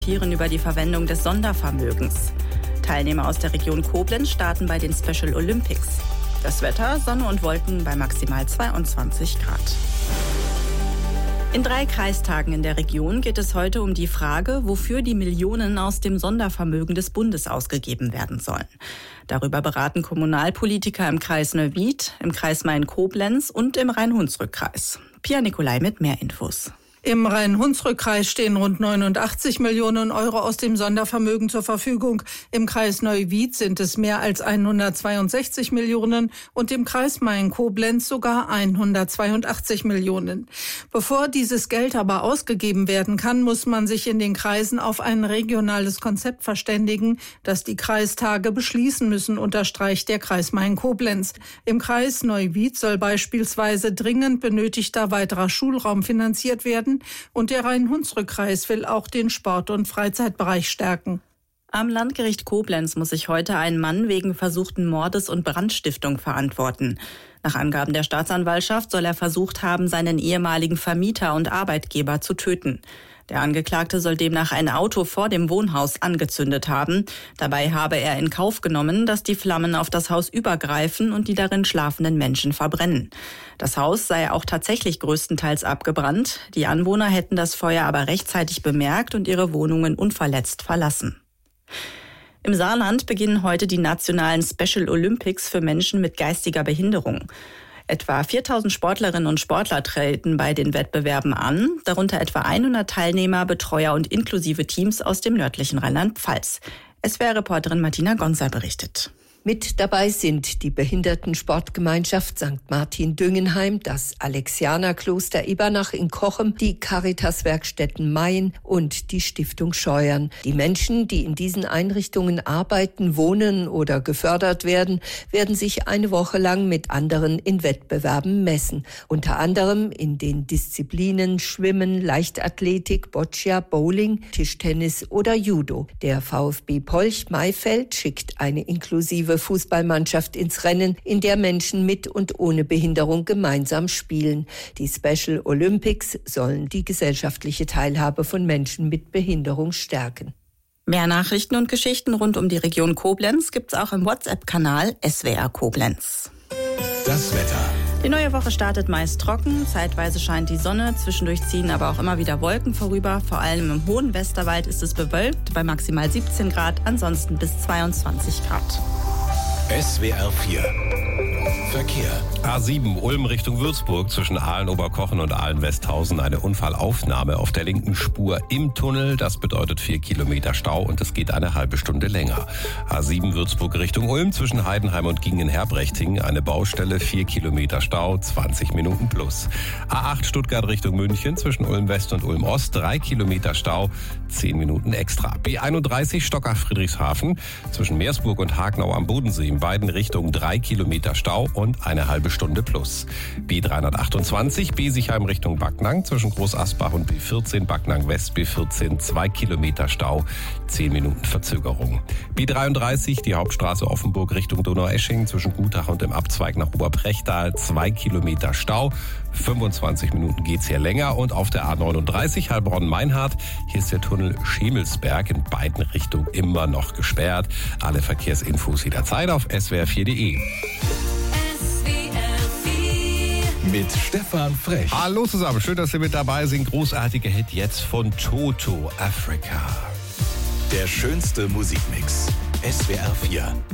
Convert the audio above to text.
Über die Verwendung des Sondervermögens. Teilnehmer aus der Region Koblenz starten bei den Special Olympics. Das Wetter, Sonne und Wolken bei maximal 22 Grad. In 3 Kreistagen in der Region geht es heute um die Frage, wofür die Millionen aus dem Sondervermögen des Bundes ausgegeben werden sollen. Darüber beraten Kommunalpolitiker im Kreis Neuwied, im Kreis Main-Koblenz und im Rhein-Hunsrück-Kreis. Pia Nicolai mit mehr Infos. Im Rhein-Hunsrück-Kreis stehen rund 89 Millionen Euro aus dem Sondervermögen zur Verfügung. Im Kreis Neuwied sind es mehr als 162 Millionen und im Kreis Main-Koblenz sogar 182 Millionen. Bevor dieses Geld aber ausgegeben werden kann, muss man sich in den Kreisen auf ein regionales Konzept verständigen, das die Kreistage beschließen müssen, unterstreicht der Kreis Main-Koblenz. Im Kreis Neuwied soll beispielsweise dringend benötigter weiterer Schulraum finanziert werden. Und der Rhein-Hunsrück-Kreis will auch den Sport- und Freizeitbereich stärken. Am Landgericht Koblenz muss sich heute ein Mann wegen versuchten Mordes und Brandstiftung verantworten. Nach Angaben der Staatsanwaltschaft soll er versucht haben, seinen ehemaligen Vermieter und Arbeitgeber zu töten. Der Angeklagte soll demnach ein Auto vor dem Wohnhaus angezündet haben. Dabei habe er in Kauf genommen, dass die Flammen auf das Haus übergreifen und die darin schlafenden Menschen verbrennen. Das Haus sei auch tatsächlich größtenteils abgebrannt. Die Anwohner hätten das Feuer aber rechtzeitig bemerkt und ihre Wohnungen unverletzt verlassen. Im Saarland beginnen heute die nationalen Special Olympics für Menschen mit geistiger Behinderung. Etwa 4000 Sportlerinnen und Sportler treten bei den Wettbewerben an, darunter etwa 100 Teilnehmer, Betreuer und inklusive Teams aus dem nördlichen Rheinland-Pfalz. SWR-Reporterin Martina Gonser berichtet. Mit dabei sind die Behindertensportgemeinschaft St. Martin-Düngenheim, das Alexianerkloster Ebernach in Cochem, die Caritas-Werkstätten Mayen und die Stiftung Scheuern. Die Menschen, die in diesen Einrichtungen arbeiten, wohnen oder gefördert werden, werden sich eine Woche lang mit anderen in Wettbewerben messen. Unter anderem in den Disziplinen Schwimmen, Leichtathletik, Boccia, Bowling, Tischtennis oder Judo. Der VfB Polch-Maifeld schickt eine inklusive Fußballmannschaft ins Rennen, in der Menschen mit und ohne Behinderung gemeinsam spielen. Die Special Olympics sollen die gesellschaftliche Teilhabe von Menschen mit Behinderung stärken. Mehr Nachrichten und Geschichten rund um die Region Koblenz gibt's auch im WhatsApp-Kanal SWR Koblenz. Das Wetter. Die neue Woche startet meist trocken, zeitweise scheint die Sonne, zwischendurch ziehen aber auch immer wieder Wolken vorüber. Vor allem im hohen Westerwald ist es bewölkt, bei maximal 17 Grad, ansonsten bis 22 Grad. SWR 4 Verkehr. A7 Ulm Richtung Würzburg zwischen Aalen-Oberkochen und Aalen-Westhausen eine Unfallaufnahme auf der linken Spur im Tunnel. Das bedeutet 4 Kilometer Stau und es geht eine halbe Stunde länger. A7 Würzburg Richtung Ulm zwischen Heidenheim und Gingen-Herbrechting eine Baustelle, 4 Kilometer Stau, 20 Minuten plus. A8 Stuttgart Richtung München zwischen Ulm West und Ulm Ost 3 Kilometer Stau, 10 Minuten extra. B31 Stockach-Friedrichshafen zwischen Meersburg und Hagenau am Bodensee in beiden Richtungen 3 Kilometer Stau und eine halbe Stunde plus. B328 Besichheim Richtung Backnang zwischen Großasbach und B14 Backnang West B14 2 Kilometer Stau, 10 Minuten Verzögerung. B33 die Hauptstraße Offenburg Richtung Donaueschingen zwischen Gutach und dem Abzweig nach Oberprechtal 2 Kilometer Stau. 25 Minuten geht's hier länger und auf der A39 Heilbronn-Meinhardt, hier ist der Tunnel Schemelsberg in beiden Richtungen immer noch gesperrt. Alle Verkehrsinfos jederzeit auf swr4.de. Mit Stefan Frech. Hallo zusammen, schön, dass ihr mit dabei sind. Großartiger Hit jetzt von Toto, Africa. Der schönste Musikmix. SWR 4